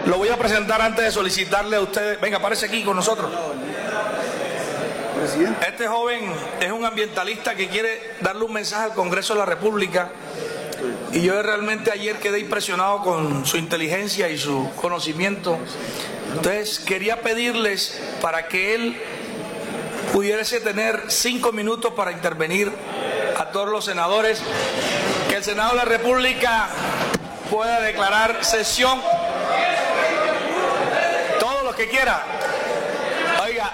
Lo voy a presentar antes de solicitarle a ustedes. Venga, aparece aquí con nosotros. Este joven es un ambientalista que quiere darle un mensaje al Congreso de la República. Y yo realmente ayer quedé impresionado con su inteligencia y su conocimiento. Entonces quería pedirles para que él pudiese tener 5 minutos para intervenir a todos los senadores, que el Senado de la República pueda declarar sesión, todos los que quiera, oiga,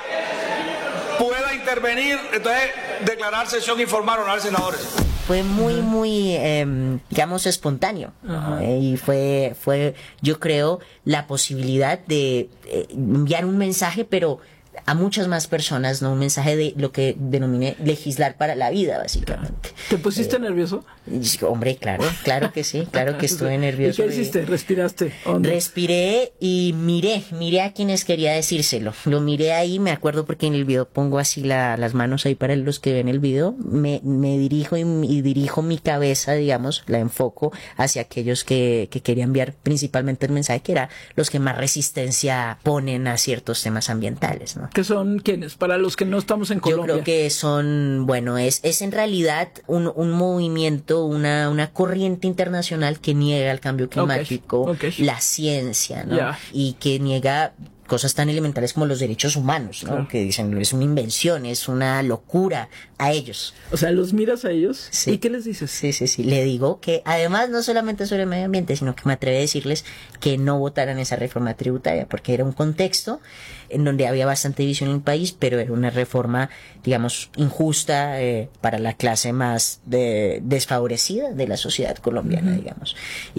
pueda intervenir, entonces declarar sesión y informar a los senadores. Fue muy, digamos, espontáneo. Y fue, yo creo, la posibilidad de enviar un mensaje, pero a muchas más personas, ¿no? Un mensaje de lo que denominé legislar para la vida, básicamente. ¿Te pusiste nervioso? Hombre, claro que sí, claro que estuve nervioso. ¿Y qué hiciste? ¿Respiraste? Respiré y miré a quienes quería decírselo. Lo miré ahí, me acuerdo porque en el video pongo así las manos ahí para los que ven el video. Me dirijo y dirijo mi cabeza, digamos, la enfoco hacia aquellos que quería enviar principalmente el mensaje, que era los que más resistencia ponen a ciertos temas ambientales, ¿no? ¿Qué son quiénes? Para los que no estamos en Colombia. Yo creo que son, bueno, es en realidad un movimiento, una corriente internacional que niega el cambio climático, la ciencia, ¿no? Y que niega cosas tan elementales como los derechos humanos, ¿no? Que dicen, es una invención, es una locura a ellos. O sea, ¿los miras a ellos? Sí. ¿Y qué les dices? Sí. Le digo que además no solamente sobre el medio ambiente, sino que me atreví a decirles que no votaran esa reforma tributaria, porque era un contexto en donde había bastante división en el país, pero era una reforma, digamos, injusta para la clase más desfavorecida de la sociedad colombiana, digamos.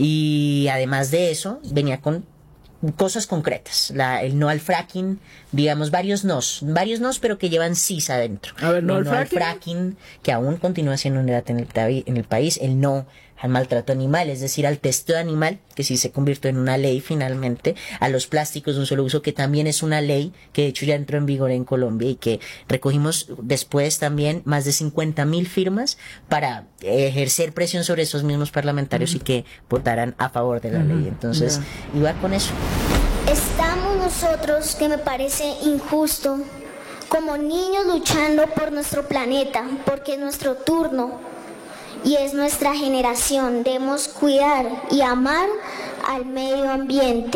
Y además de eso, venía con cosas concretas, el no al fracking, digamos, varios nos, pero que llevan sís adentro. A ver, no al fracking, que aún continúa siendo un debate en el país, el no al maltrato animal, es decir, al testeo animal, que sí se convirtió en una ley finalmente, a los plásticos de un solo uso, que también es una ley que de hecho ya entró en vigor en Colombia y que recogimos después también más de 50.000 firmas para ejercer presión sobre esos mismos parlamentarios y que votaran a favor de la ley. Entonces, iba con eso. Estamos nosotros, que me parece injusto, como niños luchando por nuestro planeta, porque es nuestro turno y es nuestra generación. Debemos cuidar y amar al medio ambiente.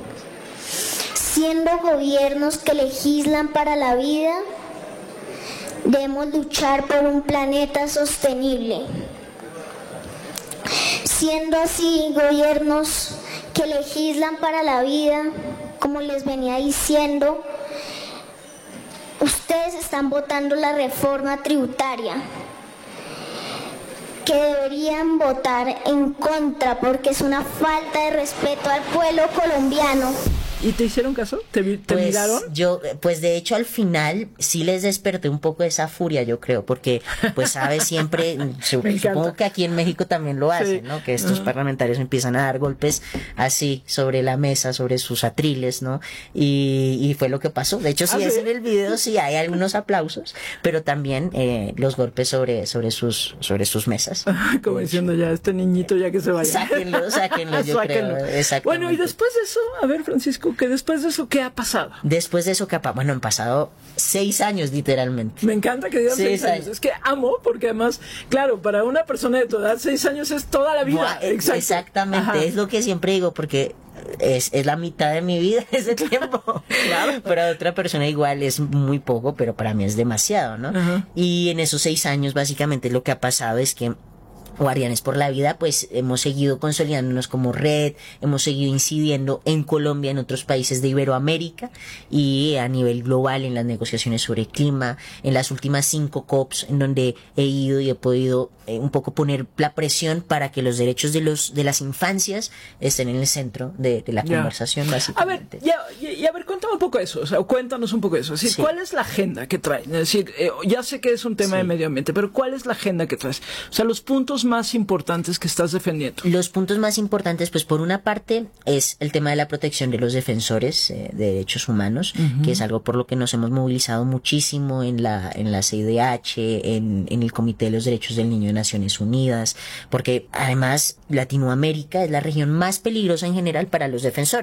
Siendo gobiernos que legislan para la vida, debemos luchar por un planeta sostenible. Siendo así gobiernos que legislan para la vida, como les venía diciendo, ustedes están votando la reforma tributaria, que deberían votar en contra porque es una falta de respeto al pueblo colombiano. ¿Y te hicieron caso? ¿Te miraron? Pues de hecho al final sí les desperté un poco de esa furia, yo creo, porque pues sabes siempre, supongo que aquí en México también lo hacen, ¿no? Que estos parlamentarios empiezan a dar golpes así sobre la mesa, sobre sus atriles, ¿no? Y fue lo que pasó. De hecho, si es en el video, sí hay algunos aplausos, pero también los golpes sobre sus mesas. Como diciendo, ya este niñito ya que se vaya. Sáquenlo, yo creo. Exactamente. Bueno, y después de eso, a ver, Francisco, que después de eso, ¿qué ha pasado? Después de eso, bueno, han pasado 6 años literalmente. Me encanta que digan 6 años. Es que amo, porque además, claro, para una persona de tu edad, 6 años es toda la vida. Exactamente, es lo que siempre digo, porque es la mitad de mi vida ese tiempo. Claro. Para otra persona igual es muy poco, pero para mí es demasiado, ¿no? Y en esos 6 años, básicamente, lo que ha pasado es que Guardianes por la Vida, pues hemos seguido consolidándonos como red, hemos seguido incidiendo en Colombia, en otros países de Iberoamérica y a nivel global en las negociaciones sobre clima, en las últimas 5 COPs en donde he ido y he podido un poco poner la presión para que los derechos de las infancias estén en el centro de la conversación, básicamente. A ver, cuéntame un poco eso, o sea, cuéntanos un poco eso. Es decir, ¿cuál es la agenda que traen? Es decir, ya sé que es un tema de medio ambiente, pero ¿cuál es la agenda que traes? O sea, los puntos más importantes que estás defendiendo. Los puntos más importantes, pues por una parte es el tema de la protección de los defensores de derechos humanos, que es algo por lo que nos hemos movilizado muchísimo en la CIDH, en el Comité de los Derechos del Niño de Naciones Unidas, porque además Latinoamérica es la región más peligrosa en general para los defensores.